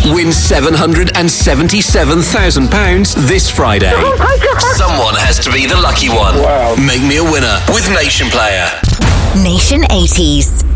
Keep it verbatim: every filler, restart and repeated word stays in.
Win seven hundred seventy-seven thousand pounds this Friday. Oh my God. Someone has to be the lucky one. Wow. Make me a winner with Nation Player. Nation eighties.